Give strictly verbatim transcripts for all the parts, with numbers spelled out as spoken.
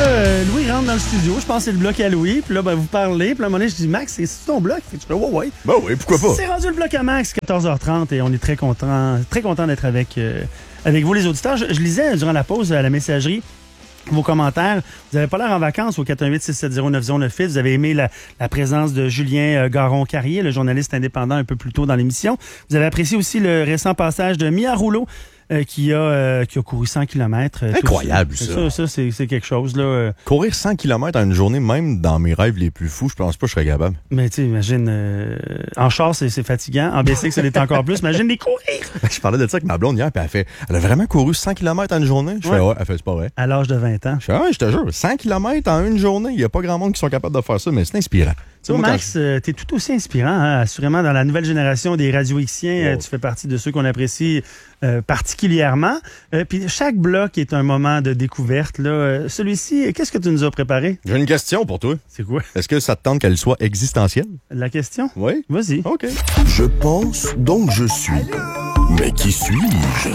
euh, Louis rentre dans le studio. Je pense que c'est le bloc à Louis. Puis là, ben, vous parlez. Puis là, à un moment donné, je dis, Max, c'est ton bloc? Fait que tu fais, ouais, ouais. Ben oui, pourquoi pas? C'est rendu le bloc à Max, quatorze heures trente. Et on est très content, très content d'être avec, euh, avec vous, les auditeurs. Je, je lisais durant la pause à la messagerie vos commentaires. Vous n'avez pas l'air en vacances au quatre un huit, six sept zéro, neuf zéro neuf huit. Vous avez aimé la, la présence de Julien euh, Garon-Carrier, le journaliste indépendant, un peu plus tôt dans l'émission. Vous avez apprécié aussi le récent passage de Mia Rouleau, Euh, qui a euh, qui a couru cent kilomètres. Euh, Incroyable, ça. Ça, ça c'est, c'est quelque chose, là. Euh. Courir cent kilomètres en une journée, même dans mes rêves les plus fous, je pense pas que je serais capable. Mais tu sais, imagine, euh, en char, c'est, c'est fatigant. En bicycle, ça l'est encore plus. Imagine les courir! Je parlais de ça avec ma blonde hier, puis elle fait, elle a vraiment couru cent kilomètres en une journée? Je ouais. fais, ouais, elle fait, c'est pas vrai. À l'âge de vingt ans. Je fais, ouais, je te jure, cent kilomètres en une journée, il y a pas grand monde qui sont capables de faire ça, mais c'est inspirant. Toi, Max, je... euh, t'es tout aussi inspirant, hein? Assurément, dans la nouvelle génération des radio-Xiens, oh. euh, tu fais partie de ceux qu'on apprécie euh, particulièrement. Euh, Puis chaque bloc est un moment de découverte. Là. Euh, celui-ci, qu'est-ce que tu nous as préparé? J'ai une question pour toi. C'est quoi? Est-ce que ça te tente qu'elle soit existentielle? La question? Oui. Vas-y. OK. Je pense, donc je suis. Mais qui suis-je?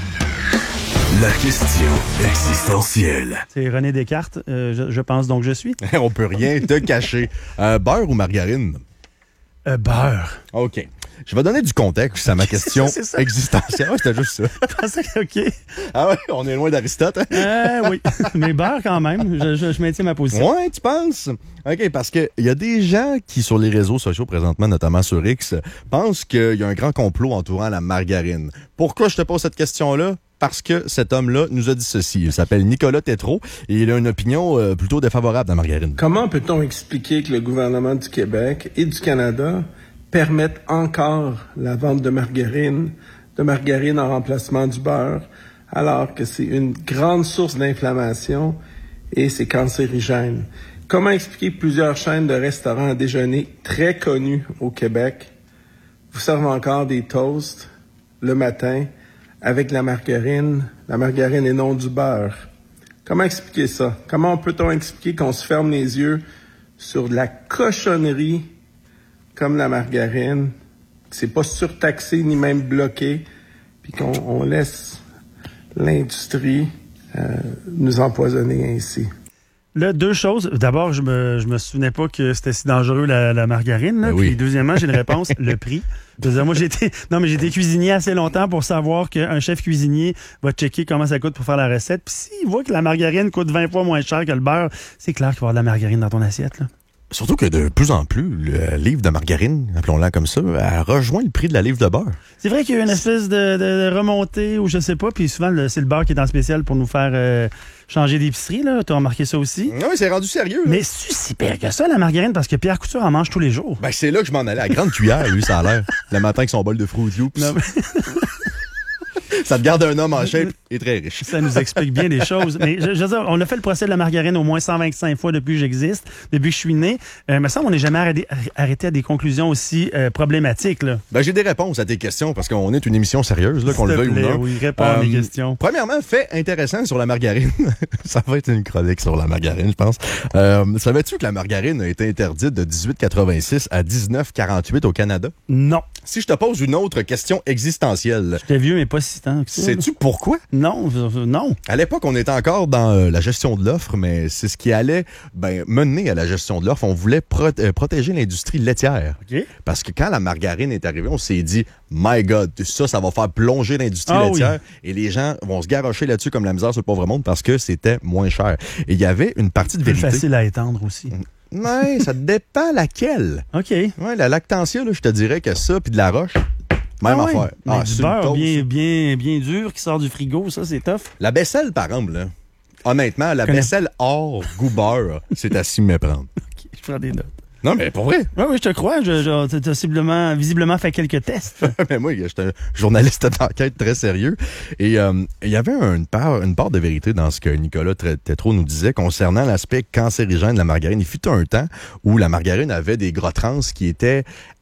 La question existentielle. C'est René Descartes. Euh, je, je pense donc je suis. On peut rien te cacher. Euh, beurre ou margarine? Euh, beurre. OK. Je vais donner du contexte à ma question c'est ça, c'est ça. existentielle. Ouais, c'était juste ça. Je pensais que, OK. Ah ouais, on est loin d'Aristote. Hein? Euh, oui. Mais beurre quand même. Je, je, je maintiens ma position. Ouais, tu penses? OK, parce que il y a des gens qui, sur les réseaux sociaux présentement, notamment sur X, pensent qu'il y a un grand complot entourant la margarine. Pourquoi je te pose cette question-là? Parce que cet homme-là nous a dit ceci. Il s'appelle Nicolas Tétrault et il a une opinion euh, plutôt défavorable de la margarine. Comment peut-on expliquer que le gouvernement du Québec et du Canada permettent encore la vente de margarine, de margarine en remplacement du beurre, alors que c'est une grande source d'inflammation et c'est cancérigène? Comment expliquer que plusieurs chaînes de restaurants à déjeuner très connues au Québec vous servent encore des toasts le matin avec la margarine, la margarine et non du beurre? Comment expliquer ça? Comment peut-on expliquer qu'on se ferme les yeux sur de la cochonnerie comme la margarine, que c'est pas surtaxé ni même bloqué, puis qu'on on laisse l'industrie euh, nous empoisonner ainsi? Là, deux choses. D'abord, je me, je me souvenais pas que c'était si dangereux la, la margarine. Là. Ben oui. Puis deuxièmement, j'ai une réponse, le prix. Je veux dire, moi, j'ai été, non, mais j'ai été cuisinier assez longtemps pour savoir qu'un chef cuisinier va checker comment ça coûte pour faire la recette. Puis s'il voit que la margarine coûte vingt fois moins cher que le beurre, c'est clair qu'il va y avoir de la margarine dans ton assiette, là. Surtout que de plus en plus, le livre de margarine, appelons-la comme ça, elle rejoint le prix de la livre de beurre. C'est vrai qu'il y a eu une espèce de, de, de remontée ou je sais pas, puis souvent le, c'est le beurre qui est en spécial pour nous faire euh, changer d'épicerie, là. Tu as remarqué ça aussi? Oui, c'est rendu sérieux. Là. Mais c'est si pire que ça, la margarine, parce que Pierre Couture en mange tous les jours. Ben c'est là que je m'en allais, à grande cuillère, lui, ça a l'air. Le matin avec son bol de Fruit Loops. Non, mais... Ça te garde un homme en shape et très riche. Ça nous explique bien des choses. Mais je, je veux dire, on a fait le procès de la margarine au moins cent vingt-cinq fois depuis que j'existe, depuis que je suis né. Euh, il me semble qu'on n'est jamais arrêté, arrêté à des conclusions aussi euh, problématiques. Là. Ben, j'ai des réponses à tes questions parce qu'on est une émission sérieuse, là, qu'on le veuille ou non. Oui, réponds euh, à mes questions. Premièrement, fait intéressant sur la margarine. Ça va être une chronique sur la margarine, je pense. Euh, savais-tu que la margarine a été interdite de dix-huit quatre-vingt-six à dix-neuf quarante-huit au Canada? Non. Si je te pose une autre question existentielle. J'étais vieux, mais pas si tant que ça. Sais-tu pourquoi? Non, non. À l'époque, on était encore dans euh, la gestion de l'offre, mais c'est ce qui allait ben, mener à la gestion de l'offre. On voulait pro- euh, protéger l'industrie laitière. Okay. Parce que quand la margarine est arrivée, on s'est dit, my God, ça, ça va faire plonger l'industrie ah, laitière. Oui. Et les gens vont se garrocher là-dessus comme la misère sur le pauvre monde parce que c'était moins cher. Et il y avait une partie de vérité. Plus facile à étendre aussi. Ouais, ça dépend laquelle. OK. Ouais, la lactantia, là, je te dirais que ça, puis de la roche, même ah affaire. Ouais. Ah, du beurre bien, bien, bien dur qui sort du frigo, ça, c'est tough. La Becel, par exemple, là. Honnêtement, la Becel hors goût beurre, c'est à s'y méprendre. OK, je prends des notes. Non, mais pour vrai. Oui, oui, je te crois. Je, je, tu as visiblement, visiblement fait quelques tests. Mais moi, j'étais un journaliste d'enquête très sérieux. Et euh, il y avait une part, une part de vérité dans ce que Nicolas Tétrault nous disait concernant l'aspect cancérigène de la margarine. Il fut un temps où la margarine avait des gras trans qui étaient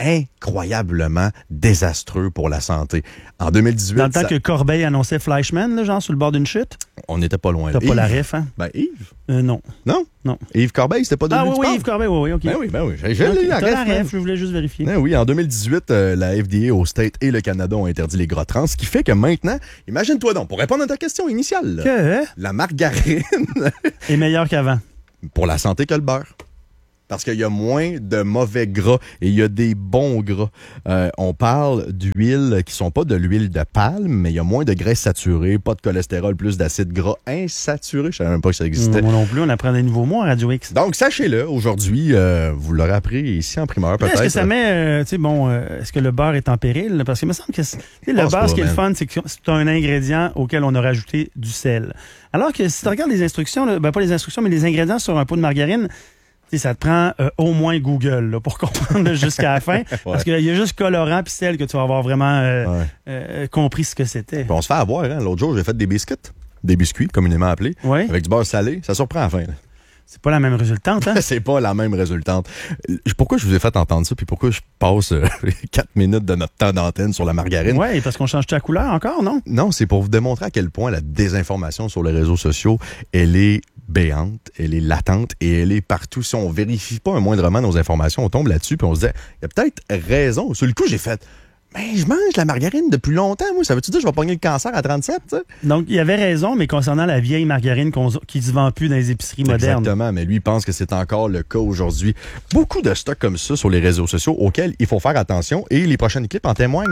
incroyablement désastreux pour la santé. En deux mille dix-huit... Dans le temps ça... que Corbeil annonçait Fleischmann, là, genre sur le bord d'une chute? On n'était pas loin. T'as Yves? pas la ref, hein? Ben, Yves? Euh, non. Non? Non. Yves Corbeil, c'était pas de Ah lui oui, que tu oui, parles? Yves Corbeil, oui, oui, OK. Ben oui, ben oui. J'ai, j'ai Okay. lu la T'as ref. la même. ref, je voulais juste vérifier. Ben oui, en deux mille dix-huit, euh, la F D A au State et le Canada ont interdit les gras trans, ce qui fait que maintenant, imagine-toi donc, pour répondre à ta question initiale, là, Que la margarine est meilleur qu'avant. pour la santé que le beurre. Parce qu'il y a moins de mauvais gras et il y a des bons gras. Euh, on parle d'huiles qui sont pas de l'huile de palme, mais il y a moins de graisse saturée, pas de cholestérol, plus d'acides gras insaturés. Je savais même pas que ça existait. Moi non plus, on apprend des nouveaux mots à Radio X. Donc, sachez-le, aujourd'hui, euh, vous l'aurez appris ici en primeur, peut-être. Est-ce que ça met, euh, tu sais, bon, euh, est-ce que le beurre est en péril? Parce qu'il me semble que c'est- tu sais, le pense beurre, pas, ce qui est le man. fun, c'est que c'est un ingrédient auquel on a rajouté du sel. Alors que si tu regardes les instructions, là, ben pas les instructions, mais les ingrédients sur un pot de margarine, tu sais, ça te prend euh, au moins Google là, pour comprendre là, jusqu'à la fin. Parce qu'il y a juste colorant puis sel que tu vas avoir vraiment euh, Ouais. euh, compris ce que c'était. Puis on se fait avoir, hein. L'autre jour, j'ai fait des biscuits, des biscuits, communément appelés, Oui, avec du beurre salé. Ça surprend à la fin, là. c'est pas la même résultante, hein? C'est pas la même résultante. Euh, Pourquoi je vous ai fait entendre ça, puis pourquoi je passe euh, quatre minutes de notre temps d'antenne sur la margarine? Oui, parce qu'on change ta couleur encore, non? Non, c'est pour vous démontrer à quel point la désinformation sur les réseaux sociaux, elle est béante, elle est latente et elle est partout. Si on vérifie pas un moindrement nos informations, on tombe là-dessus puis on se dit, il y a peut-être raison. Sur le coup, j'ai fait, mais je mange la margarine depuis longtemps, moi. Ça veut-tu dire que je vais pogner le cancer à trente-sept, tu sais? Donc, il y avait raison, mais concernant la vieille margarine qu'on, qui se vend plus dans les épiceries modernes. Exactement, mais lui pense que c'est encore le cas aujourd'hui. Beaucoup de stocks comme ça sur les réseaux sociaux auxquels il faut faire attention et les prochaines clips en témoignent.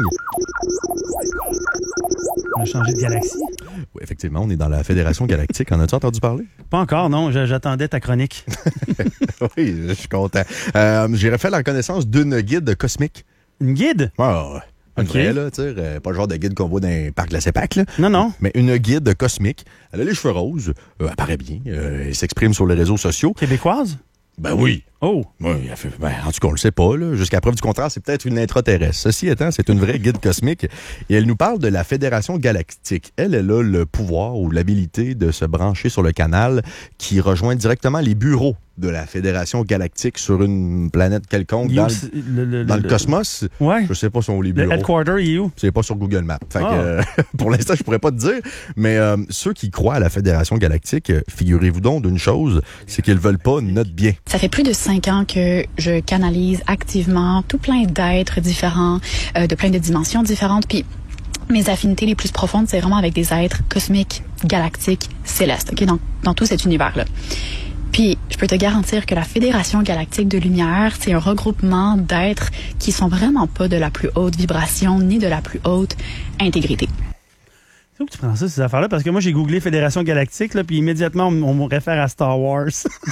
On a changé de galaxie. Oui, effectivement, on est dans la Fédération Galactique. En as-tu entendu parler? Pas encore, non. Je- J'attendais ta chronique. Oui, je suis content. Euh, j'ai fait la reconnaissance d'une guide cosmique. Une guide? Ah, ouais. Une Ok. vraie, là, tu sais, euh, pas le genre de guide qu'on voit dans un parc de la CEPAC, là. Non, non. Mais une guide cosmique. Elle a les cheveux roses, euh, elle paraît bien, euh, elle s'exprime sur les réseaux sociaux. Québécoise? Ben oui. Oh. Oui, elle fait- ben, en tout cas, on le sait pas, là. Jusqu'à preuve du contraire, c'est peut-être une intraterrestre. Ceci étant, c'est une vraie guide cosmique. Et elle nous parle de la Fédération Galactique. Elle, elle a le pouvoir ou l'habilité de se brancher sur le canal qui rejoint directement les bureaux de la Fédération Galactique sur une planète quelconque Il est dans, où, le, c'est- le, le- dans le le- cosmos. Ouais. Je sais pas si on les Le bureaux. headquarter, il est où? C'est pas sur Google Maps. Fait que, Ah. euh, pour l'instant, je pourrais pas te dire. Mais euh, ceux qui croient à la Fédération Galactique, euh, figurez-vous donc d'une chose, c'est qu'ils veulent pas notre bien. Ça fait plus de cinq ans que je canalise activement tout plein d'êtres différents, euh, de plein de dimensions différentes. Puis mes affinités les plus profondes, c'est vraiment avec des êtres cosmiques, galactiques, célestes, ok, dans, dans tout cet univers-là. Puis, je peux te garantir que la Fédération Galactique de Lumière, c'est un regroupement d'êtres qui sont vraiment pas de la plus haute vibration ni de la plus haute intégrité. C'est où que tu prends ça, ces affaires-là? Parce que moi, j'ai googlé Fédération Galactique, là, puis immédiatement, on, on me réfère à Star Wars.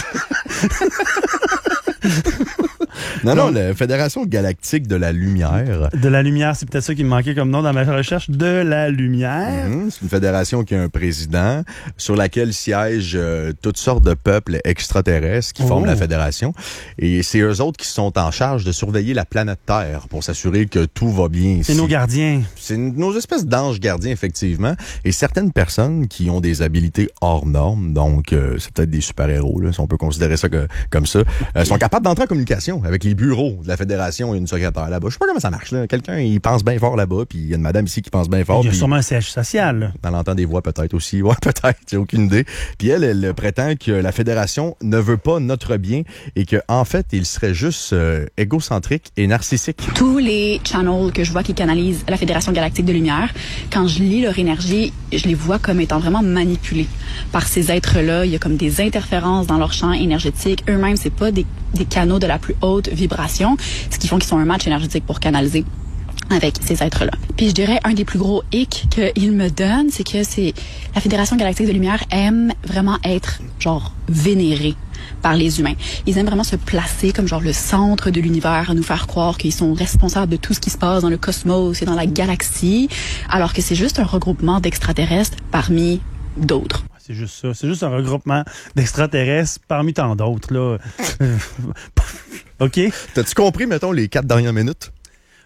Non, non, la Fédération Galactique de la Lumière. De la lumière, c'est peut-être ça qui me manquait comme nom dans ma recherche. De la lumière. Mhm, c'est une fédération qui a un président sur laquelle siègent euh, toutes sortes de peuples extraterrestres qui Oh. forment la fédération. Et c'est eux autres qui sont en charge de surveiller la planète Terre pour s'assurer que tout va bien ici. C'est nos gardiens. C'est nos espèces d'anges gardiens, effectivement. Et certaines personnes qui ont des habilités hors normes, donc euh, c'est peut-être des super-héros, là, si on peut considérer ça que, comme ça, euh, sont capables d'entrer en communication avec les bureaux de la fédération et une secrétaire là-bas. Je sais pas comment ça marche, là. Quelqu'un, il pense bien fort là-bas, puis il y a une madame ici qui pense bien fort. Il y a puis sûrement un siège social. là. elle entend des voix peut-être aussi. Ouais, peut-être, j'ai aucune idée. Puis elle, elle prétend que la fédération ne veut pas notre bien et que en fait, il serait juste euh, égocentrique et narcissique. Tous les channels que je vois qui canalisent la Fédération Galactique de Lumière, quand je lis leur énergie, je les vois comme étant vraiment manipulés par ces êtres-là. Il y a comme des interférences dans leur champ énergétique. Eux-mêmes, c'est pas des, des canaux de la plus haute vibration, ce qui font qu'ils sont un match énergétique pour canaliser avec ces êtres-là. Puis je dirais un des plus gros hicks qu'ils me donnent, c'est que c'est la Fédération Galactique de Lumière aime vraiment être genre vénérée par les humains. Ils aiment vraiment se placer comme genre le centre de l'univers, à nous faire croire qu'ils sont responsables de tout ce qui se passe dans le cosmos et dans la galaxie, alors que c'est juste un regroupement d'extraterrestres parmi d'autres. C'est juste ça. C'est juste un regroupement d'extraterrestres parmi tant d'autres, là. Euh, OK? T'as-tu compris, mettons, les quatre dernières minutes?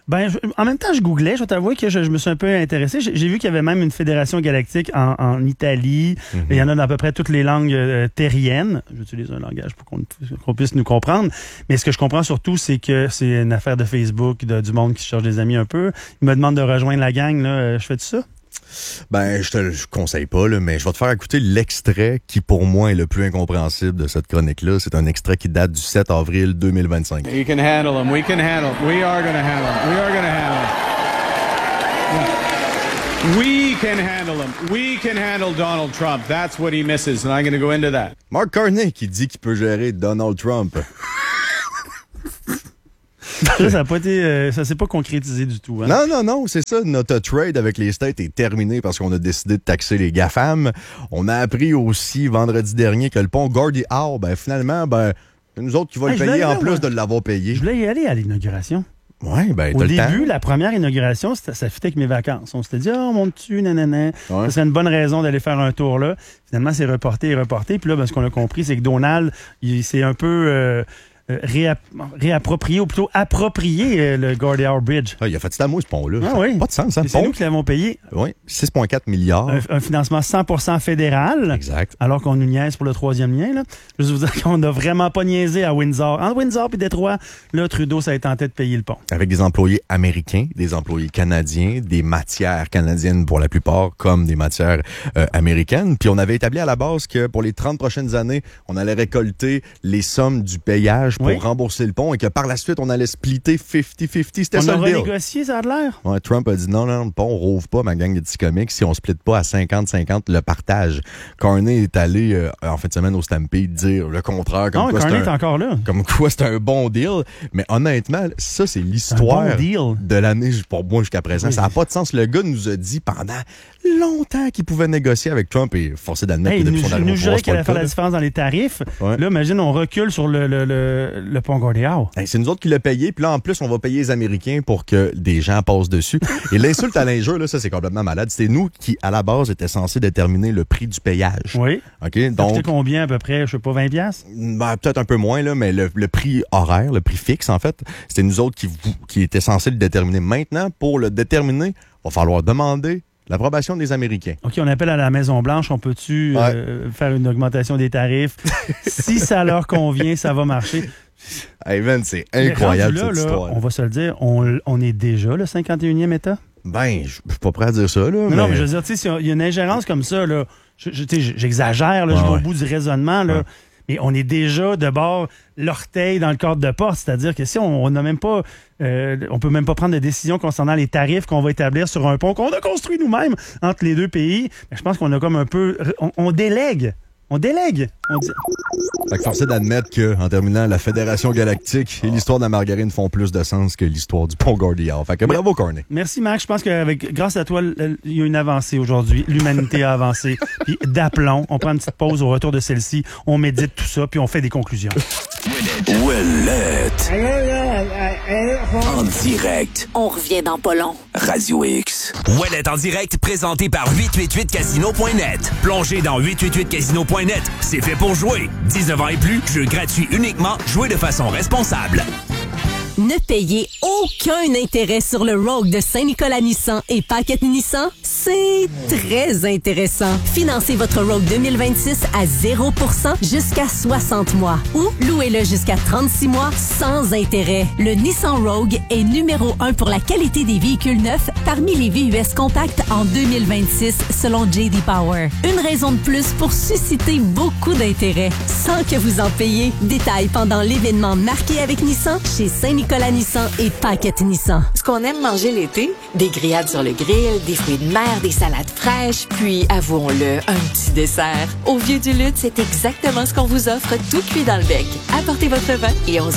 Ben, je, en même temps, je googlais, je vais t'avouer que je, je me suis un peu intéressé. J'ai, j'ai vu qu'il y avait même une fédération galactique en, en Italie. Mm-hmm. Il y en a dans à peu près toutes les langues euh, terriennes. J'utilise un langage pour qu'on, qu'on puisse nous comprendre. Mais ce que je comprends surtout, c'est que c'est une affaire de Facebook, de, du monde qui se cherche des amis un peu. Ils me demandent de rejoindre la gang. Là. Je fais tout ça? Ben, je te le conseille pas, là, mais je vais te faire écouter l'extrait qui, pour moi, est le plus incompréhensible de cette chronique-là. C'est un extrait qui date du sept avril deux mille vingt-cinq. You can handle him. We can handle him. We are going to handle him. We are going to handle him. We can handle him. We can handle Donald Trump. That's what he misses, and I'm going to go into that. Mark Carney qui dit qu'il peut gérer Donald Trump. Ça, ça a pas été, euh, ça s'est pas concrétisé du tout. Hein? Non, non, non, c'est ça. Notre trade avec les States est terminé parce qu'on a décidé de taxer les GAFAM. On a appris aussi vendredi dernier que le pont Gordie Howe, ben finalement, ben c'est nous autres qui va hey, le payer en plus ouais. de l'avoir payé. Je voulais y aller à l'inauguration. Oui, ben Au t'as début, le temps. La première inauguration, ça, ça fitait avec mes vacances. On s'était dit, oh, mon dessus, nanana. Ouais. Ça serait une bonne raison d'aller faire un tour là. Finalement, c'est reporté et reporté. Puis là, ben, ce qu'on a compris, c'est que Donald, il s'est un peu... Euh, Euh, réapp- réapproprié, ou plutôt approprié euh, le Gordie Howe Bridge. Ah, il a fait ça à moi, ce pont-là. Ah, oui. Pas de sens, hein, c'est nous qui l'avons payé. Oui, six virgule quatre milliards. Un, un financement cent pour cent fédéral. Exact. Alors qu'on nous niaise pour le troisième lien. Là. Je veux vous dire qu'on n'a vraiment pas niaisé à Windsor. Entre Windsor et Détroit, là, Trudeau, ça a tenté de payer le pont. Avec des employés américains, des employés canadiens, des matières canadiennes pour la plupart, comme des matières euh, américaines. Puis on avait établi à la base que pour les trente prochaines années, on allait récolter les sommes du payage pour oui. rembourser le pont et que par la suite, on allait splitter cinquante cinquante. C'était on ça le deal. On a renégocié, ça a l'air. Ouais, Trump a dit non, non, le pont, on rouvre pas, ma gang de petits comiques, si on split pas à cinquante cinquante le partage. Carney est allé euh, en fin de semaine au Stampede dire le contraire. Comme non, quoi Carney c'est un, est encore là. Comme quoi c'est un bon deal. Mais honnêtement, ça, c'est l'histoire bon deal. de l'année pour moi jusqu'à présent. Oui. Ça n'a pas de sens. Le gars nous a dit pendant longtemps qu'il pouvait négocier avec Trump et forcé d'admettre hey, que depuis nous, son arrivée nous jurait qu'il allait faire la différence dans les tarifs. Ouais. Là, imagine, on recule sur le, le, le, le pont Gordie Howe. Hey, c'est nous autres qui l'a payé, puis là, en plus, on va payer les Américains pour que des gens passent dessus. Et l'insulte à l'injure, là, ça, c'est complètement malade. C'était nous qui, à la base, étaient censés déterminer le prix du payage. Oui. OK? Ça donc. coûtait combien, à peu près? Je sais pas, vingt piastres? Ben, peut-être un peu moins, là, mais le, le prix horaire, le prix fixe, en fait, c'était nous autres qui, qui étaient censés le déterminer. Maintenant, pour le déterminer, il va falloir demander l'approbation des Américains. OK, on appelle à la Maison-Blanche. On peut-tu ouais. euh, faire une augmentation des tarifs? Si ça leur convient, ça va marcher. Hey Ben, c'est incroyable là, cette là, histoire. On va se le dire, on, on est déjà le cinquante et unième État? Ben, je suis pas prêt à dire ça, là. Non, mais... non, mais je veux dire, tu sais, s'il y a une ingérence comme ça, là, je, je, j'exagère, là, ouais, je vais ouais. au bout du raisonnement, là. Ouais. Mais on est déjà de bord l'orteil dans le cadre de porte, c'est-à-dire que si on n'a même pas, euh, on peut même pas prendre de décision concernant les tarifs qu'on va établir sur un pont qu'on a construit nous-mêmes entre les deux pays, mais je pense qu'on a comme un peu, on, on délègue. On délègue. On dit... Fait que forcé d'admettre que, en terminant, la Fédération Galactique et l'histoire de la margarine font plus de sens que l'histoire du pont Gordie Howe. Fait que bravo, Carney. Merci, Max. Je pense qu'avec, grâce à toi, il y a une avancée aujourd'hui. L'humanité a avancé. Puis d'aplomb, on prend une petite pause au retour de celle-ci. On médite tout ça, puis on fait des conclusions. Ouellette. En direct. On revient dans pas long. Radio X. Ouellette en direct, présenté par huit cent quatre-vingt-huit casino point net. Plongez dans huit cent quatre-vingt-huit casino point net. C'est fait pour jouer. dix-neuf ans et plus, jeu gratuit uniquement, jouez de façon responsable. Ne payez aucun intérêt sur le Rogue de Saint-Nicolas Nissan et Paquette Nissan, c'est très intéressant. Financez votre Rogue deux mille vingt-six à zéro pour cent jusqu'à soixante mois ou louez-le jusqu'à trente-six mois sans intérêt. Le Nissan Rogue est numéro un pour la qualité des véhicules neufs parmi les V U S compacts en deux mille vingt-six selon J D Power. Une raison de plus pour susciter beaucoup d'intérêt sans que vous en payiez. Détails pendant l'événement Marqué avec Nissan chez Saint-Nicolas Nicolas Nissan et Paquette Nissan. Ce qu'on aime manger l'été, des grillades sur le grill, des fruits de mer, des salades fraîches, puis, avouons-le, un petit dessert. Au Vieux du Lutte, c'est exactement ce qu'on vous offre tout cuit dans le bec. Apportez votre vin et on se